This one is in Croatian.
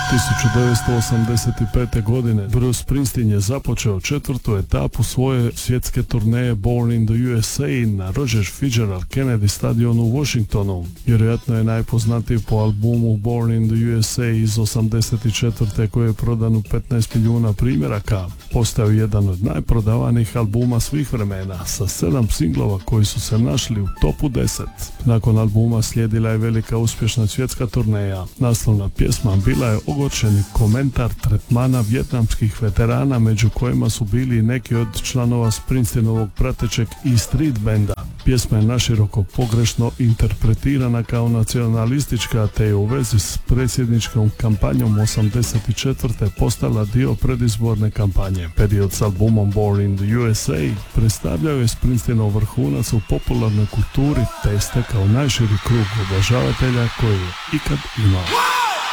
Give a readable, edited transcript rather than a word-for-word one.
1985. godine Bruce Springsteen je započeo četvrtu etapu svoje svjetske turneje Born in the USA na Roger Fitzgerald Kennedy stadionu u Washingtonu. Vjerojatno je najpoznatiji po albumu Born in the USA iz 84. koji je prodan u 15 milijuna primjeraka. Postao jedan od najprodavanijih albuma svih vremena sa 7 singlova koji su se našli u topu 10. Nakon albuma slijedila je velika uspješna svjetska turneja. Naslovna pjesma bila je ogorčeni komentar tretmana vijetnamskih veterana, među kojima su bili i neki od članova Springsteenovog pratećeg E Street benda. Pjesma je naširoko pogrešno interpretirana kao nacionalistička, te je u vezi s predsjedničkom kampanjom 84. postala dio predizborne kampanje. Period s albumom Born in the USA predstavljao je Springsteenov vrhunac u popularnoj kulturi, te je stekao najširi krug obožavatelja koji je ikad imao.